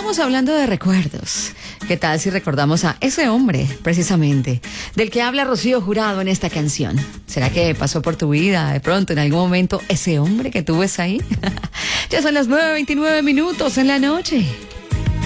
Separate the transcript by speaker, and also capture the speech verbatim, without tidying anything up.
Speaker 1: estamos hablando de recuerdos. ¿Qué tal si recordamos a ese hombre, precisamente, del que habla Rocío Jurado en esta canción? ¿Será que pasó por tu vida de pronto en algún momento ese hombre que tú ves ahí? Ya son las nueve veintinueve minutos en la noche.